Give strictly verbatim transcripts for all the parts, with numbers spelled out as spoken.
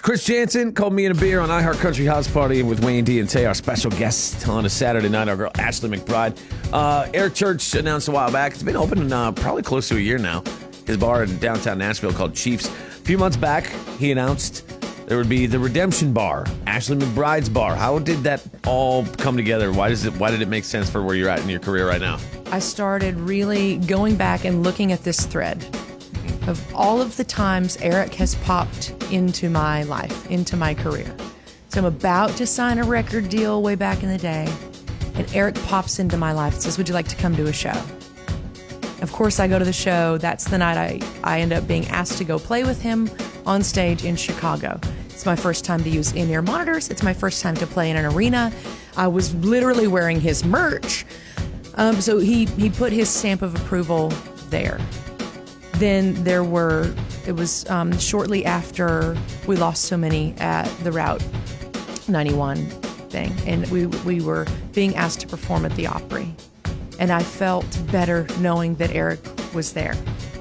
Chris Jansen called Me and a Beer on iHeart Country House Party with Wayne D and Tay, our special guest on a Saturday night, our girl Ashley McBride. Uh, Eric Church announced a while back, it's been open uh, probably close to a year now, his bar in downtown Nashville called Chiefs. A few months back, he announced there would be the Redemption Bar, Ashley McBride's bar. How did that all come together? Why does it? Why did it make sense for where you're at in your career right now? I started really going back and looking at this thread of all of the times Eric has popped into my life, into my career. So I'm about to sign a record deal way back in the day, and Eric pops into my life and says, would you like to come to a show? Of course, I go to the show. That's the night I, I end up being asked to go play with him on stage in Chicago. It's my first time to use in-ear monitors. It's my first time to play in an arena. I was literally wearing his merch. Um, so he, he put his stamp of approval there. Then there were, it was um, shortly after we lost so many at the Route ninety-one thing, and we we were being asked to perform at the Opry. And I felt better knowing that Eric was there.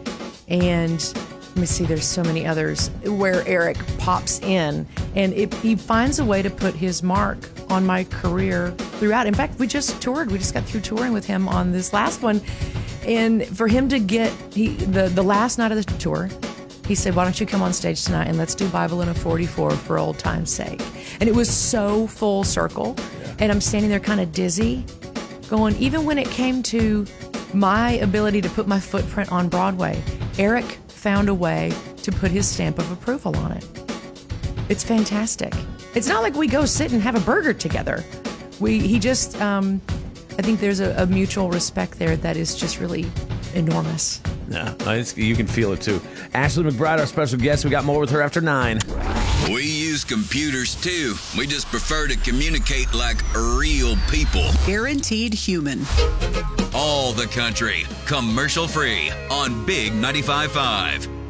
And let me see, there's so many others where Eric pops in, and it, he finds a way to put his mark on my career throughout. In fact, we just toured, we just got through touring with him on this last one. And for him to get, he the, the last night of the tour, he said, why don't you come on stage tonight and let's do Bible in a forty-four for old time's sake. And it was so full circle. Yeah. And I'm standing there kind of dizzy, going, even when it came to my ability to put my footprint on Broadway, Eric found a way to put his stamp of approval on it. It's fantastic. It's not like we go sit and have a burger together. We He just... Um, I think there's a, a mutual respect there that is just really enormous. Yeah, it's, you can feel it too. Ashley McBride, our special guest. We got more with her after nine. We use computers too. We just prefer to communicate like real people. Guaranteed human. All the country, commercial free on Big ninety-five point five.